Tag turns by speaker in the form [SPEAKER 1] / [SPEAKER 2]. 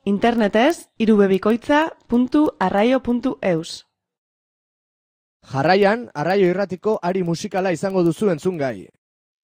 [SPEAKER 1] Internetez, irubebikoitza.arraio.eus.
[SPEAKER 2] Jarraian, Arraio Irratiko ari musikala izango duzu entzungai.